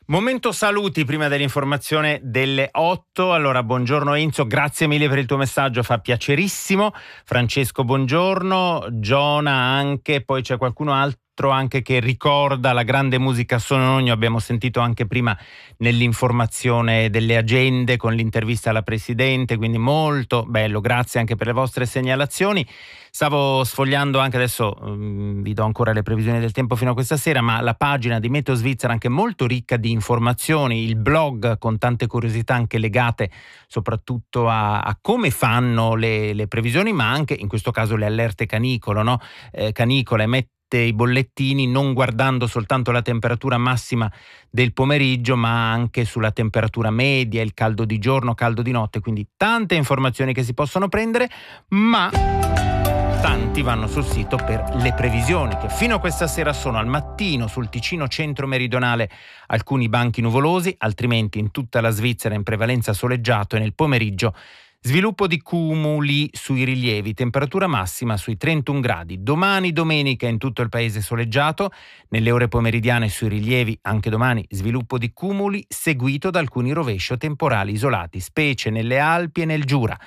Momento saluti prima dell'informazione delle 8. Allora, buongiorno Enzo, grazie mille per il tuo messaggio, fa piacerissimo. Francesco, buongiorno. Giona anche, poi c'è qualcuno altro anche che ricorda la grande musica Sonogno, abbiamo sentito anche prima nell'informazione delle agende con l'intervista alla Presidente, quindi molto bello, grazie anche per le vostre segnalazioni. Stavo sfogliando anche adesso, vi do ancora le previsioni del tempo fino a questa sera, ma la pagina di Meteo Svizzera anche molto ricca di informazioni, il blog con tante curiosità anche legate soprattutto a come fanno le previsioni, ma anche in questo caso le allerte canicolo, no? Canicola emette i bollettini non guardando soltanto la temperatura massima del pomeriggio, ma anche sulla temperatura media, il caldo di giorno, caldo di notte, quindi tante informazioni che si possono prendere, ma tanti vanno sul sito per le previsioni, che fino a questa sera sono: al mattino sul Ticino centro-meridionale alcuni banchi nuvolosi, altrimenti in tutta la Svizzera in prevalenza soleggiato, e nel pomeriggio sviluppo di cumuli sui rilievi, temperatura massima sui 31 gradi. Domani domenica in tutto il paese soleggiato, nelle ore pomeridiane sui rilievi anche domani sviluppo di cumuli seguito da alcuni rovescio temporali isolati, specie nelle Alpi e nel Giura.